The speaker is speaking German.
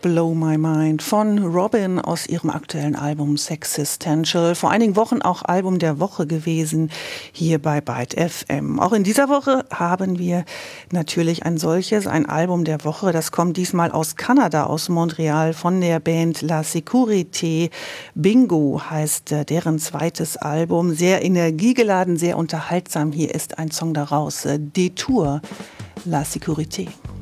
Blow My Mind von Robin aus ihrem aktuellen Album Sexistential. Vor einigen Wochen auch Album der Woche gewesen hier bei Byte FM. Auch in dieser Woche haben wir natürlich ein solches, ein Album der Woche. Das kommt diesmal aus Kanada, aus Montreal von der Band La Sécurité. Bingo heißt deren zweites Album. Sehr energiegeladen, sehr unterhaltsam. Hier ist ein Song daraus. Detour, La Sécurité.